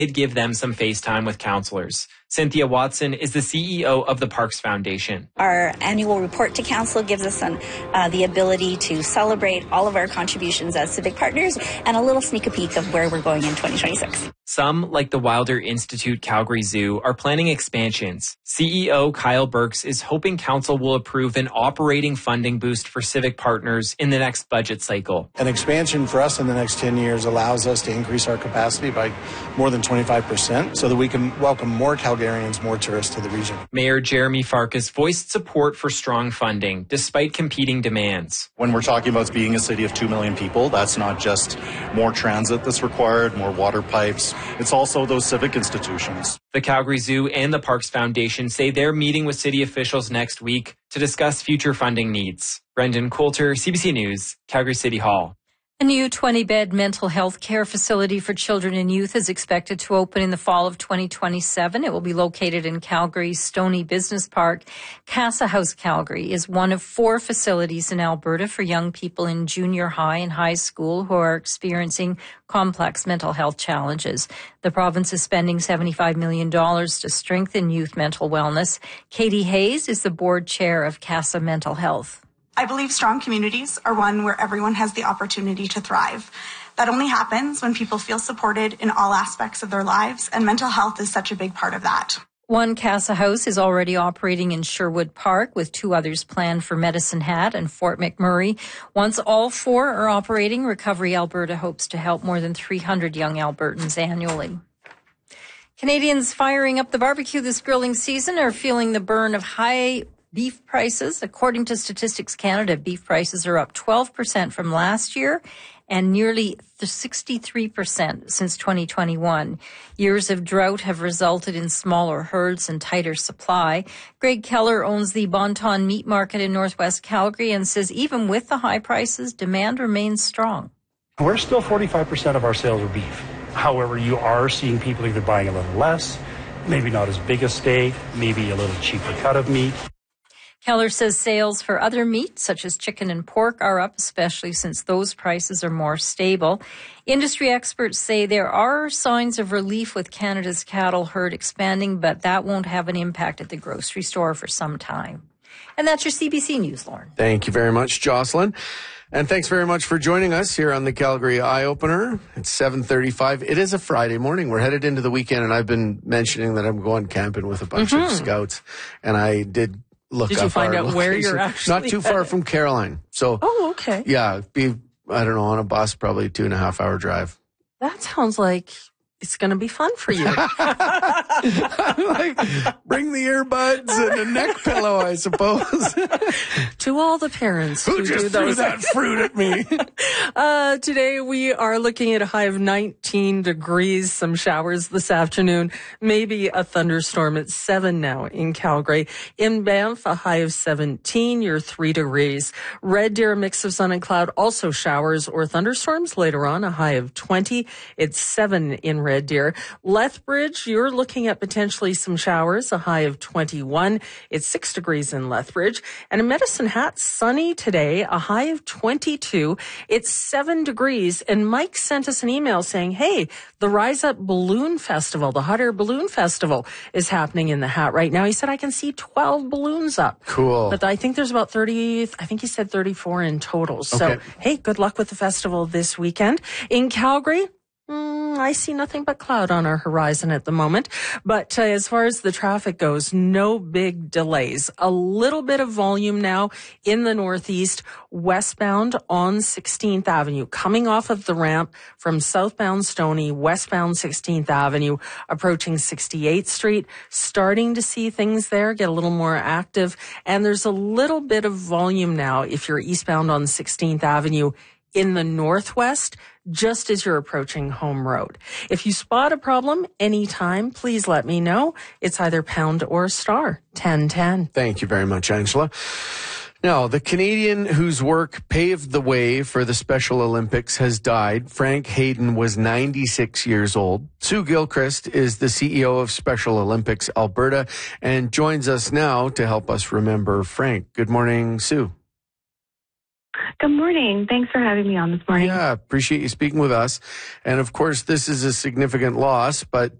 He'd give them some face time with counselors. Cynthia Watson is the CEO of the Parks Foundation. Our annual report to council gives us the ability to celebrate all of our contributions as civic partners and a little sneak peek of where we're going in 2026. Some, like the Wilder Institute Calgary Zoo, are planning expansions. CEO Kyle Burks is hoping council will approve an operating funding boost for civic partners in the next budget cycle. An expansion for us in the next 10 years allows us to increase our capacity by more than 25% so that we can welcome more Calgarians, more tourists to the region. Mayor Jeremy Farkas voiced support for strong funding despite competing demands. When we're talking about being a city of 2 million people, that's not just more transit that's required, more water pipes. It's also those civic institutions. The Calgary Zoo and the Parks Foundation say they're meeting with city officials next week to discuss future funding needs. Brendan Coulter, CBC News, Calgary City Hall. A new 20-bed mental health care facility for children and youth is expected to open in the fall of 2027. It will be located in Calgary's Stoney Business Park. Casa House Calgary is one of 4 facilities in Alberta for young people in junior high and high school who are experiencing complex mental health challenges. The province is spending $75 million to strengthen youth mental wellness. Katie Hayes is the board chair of Casa Mental Health. I believe strong communities are one where everyone has the opportunity to thrive. That only happens when people feel supported in all aspects of their lives, and mental health is such a big part of that. One Casa House is already operating in Sherwood Park, with 2 others planned for Medicine Hat and Fort McMurray. Once all 4 are operating, Recovery Alberta hopes to help more than 300 young Albertans annually. Canadians firing up the barbecue this grilling season are feeling the burn of high beef prices. According to Statistics Canada, beef prices are up 12% from last year and nearly 63% since 2021. Years of drought have resulted in smaller herds and tighter supply. Greg Keller owns the Bonton Meat Market in Northwest Calgary and says even with the high prices, demand remains strong. We're still 45% of our sales are beef. However, you are seeing people either buying a little less, maybe not as big a steak, maybe a little cheaper cut of meat. Keller says sales for other meats, such as chicken and pork, are up, especially since those prices are more stable. Industry experts say there are signs of relief with Canada's cattle herd expanding, but that won't have an impact at the grocery store for some time. And that's your CBC News, Lauren. Thank you very much, Jocelyn. And thanks very much for joining us here on the Calgary Eye Opener. It's 7:35. It is a Friday morning. We're headed into the weekend, and I've been mentioning that I'm going camping with a bunch of scouts, and I did look Did up you find our out where location. you're actually Not too far from Caroline. So, okay. Yeah, I don't know, on a bus, probably 2.5 hour drive. That sounds like it's going to be fun for you. Like, bring the earbuds and a neck pillow, I suppose. To all the parents who just do threw those. that fruit at me. Today we are looking at a high of 19 degrees, some showers this afternoon, maybe a thunderstorm at 7 now in Calgary. In Banff, a high of 17, you're 3 degrees. Red Deer, a mix of sun and cloud, also showers or thunderstorms later on, a high of 20. It's 7 in Red Deer. Lethbridge, you're looking at potentially some showers, a high of 21. It's 6 degrees in Lethbridge. And in Medicine Hat, sunny today, a high of 22. It's 7 degrees. And Mike sent us an email saying, hey, the Rise Up Balloon Festival, the Hot Air Balloon Festival is happening in the Hat right now. He said, I can see 12 balloons up. Cool. But I think there's about 30, I think he said 34 in total. So, hey, good luck with the festival this weekend. In Calgary, I see nothing but cloud on our horizon at the moment. But as far as the traffic goes, no big delays. A little bit of volume now in the northeast, westbound on 16th Avenue, coming off of the ramp from southbound Stoney, westbound 16th Avenue, approaching 68th Street. Starting to see things there get a little more active. And there's a little bit of volume now if you're eastbound on 16th Avenue in the northwest, just as you're approaching Home Road. If you spot a problem anytime, please let me know. It's either pound or star 1010. Thank you very much, Angela. Now, the Canadian whose work paved the way for the Special Olympics has died. Frank Hayden was 96 years old. Sue Gilchrist is the CEO of Special Olympics Alberta and joins us now to help us remember Frank. Good morning, Sue. Good morning. Thanks for having me on this morning. Yeah, appreciate you speaking with us. And of course, this is a significant loss, but